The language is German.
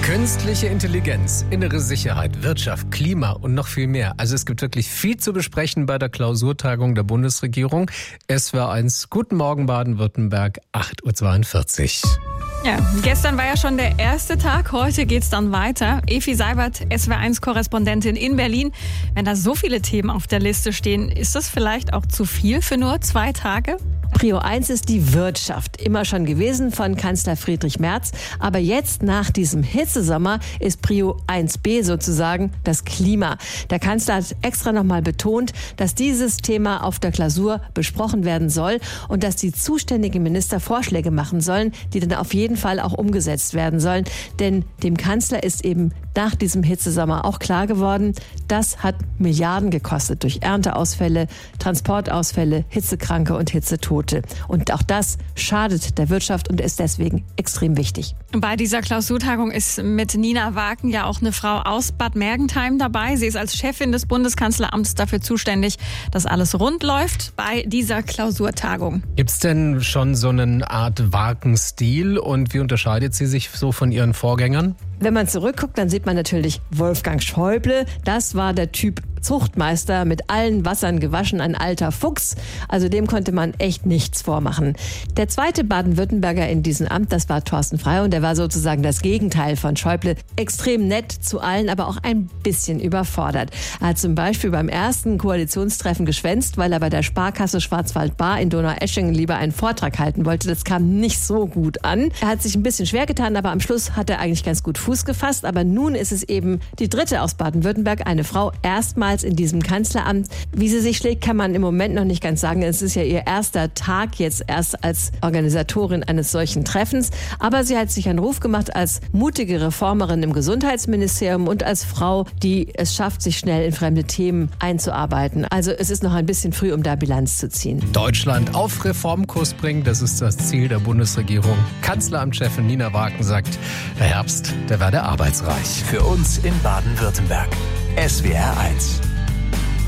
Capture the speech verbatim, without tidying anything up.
Künstliche Intelligenz, innere Sicherheit, Wirtschaft, Klima und noch viel mehr. Also es gibt wirklich viel zu besprechen bei der Klausurtagung der Bundesregierung. S W R eins, guten Morgen Baden-Württemberg, acht Uhr zweiundvierzig. Ja, gestern war ja schon der erste Tag, heute geht's dann weiter. Efi Seibert, S W R eins Korrespondentin in Berlin. Wenn da so viele Themen auf der Liste stehen, ist das vielleicht auch zu viel für nur zwei Tage? Prio eins ist die Wirtschaft. Immer schon gewesen von Kanzler Friedrich Merz. Aber jetzt, nach diesem Hitzesommer, ist Prio eins b sozusagen das Klima. Der Kanzler hat extra nochmal betont, dass dieses Thema auf der Klausur besprochen werden soll und dass die zuständigen Minister Vorschläge machen sollen, die dann auf jeden Fall auch umgesetzt werden sollen. Denn dem Kanzler ist eben nach diesem Hitzesommer auch klar geworden, das hat Milliarden gekostet durch Ernteausfälle, Transportausfälle, Hitzekranke und Hitzetote. Und auch das schadet der Wirtschaft und ist deswegen extrem wichtig. Bei dieser Klausurtagung ist mit Nina Wagen ja auch eine Frau aus Bad Mergentheim dabei. Sie ist als Chefin des Bundeskanzleramts dafür zuständig, dass alles rund läuft bei dieser Klausurtagung. Gibt es denn schon so eine Art Wagen-Stil und wie unterscheidet sie sich so von ihren Vorgängern? Wenn man zurückguckt, dann sieht man natürlich Wolfgang Schäuble. Das war der Typ Zuchtmeister, mit allen Wassern gewaschen, ein alter Fuchs. Also dem konnte man echt nichts vormachen. Der zweite Baden-Württemberger in diesem Amt, das war Thorsten Frey und der war sozusagen das Gegenteil von Schäuble. Extrem nett zu allen, aber auch ein bisschen überfordert. Er hat zum Beispiel beim ersten Koalitionstreffen geschwänzt, weil er bei der Sparkasse Schwarzwald-Baar in Donaueschingen lieber einen Vortrag halten wollte. Das kam nicht so gut an. Er hat sich ein bisschen schwer getan, aber am Schluss hat er eigentlich ganz gut Fuß gefasst. Aber nun ist es eben die dritte aus Baden-Württemberg, eine Frau, erstmals in diesem Kanzleramt. Wie sie sich schlägt, kann man im Moment noch nicht ganz sagen. Es ist ja ihr erster Tag jetzt erst als Organisatorin eines solchen Treffens. Aber sie hat sich einen Ruf gemacht als mutige Reformerin im Gesundheitsministerium und als Frau, die es schafft, sich schnell in fremde Themen einzuarbeiten. Also es ist noch ein bisschen früh, um da Bilanz zu ziehen. Deutschland auf Reformkurs bringen, das ist das Ziel der Bundesregierung. Kanzleramtschefin Nina Wagen sagt, der Herbst, der werde arbeitsreich. Für uns in Baden-Württemberg. S W R eins.